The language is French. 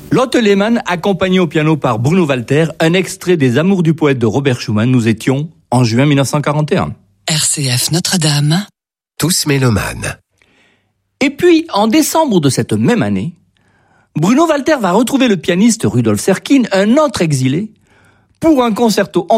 Lotte Lehmann, accompagnée au piano par Bruno Walter, un extrait des Amours du poète de Robert Schumann. Nous étions en juin 1941. RCF Notre-Dame. Tous mélomanes. Et puis, en décembre de cette même année, Bruno Walter va retrouver le pianiste Rudolf Serkin, un autre exilé, pour un concerto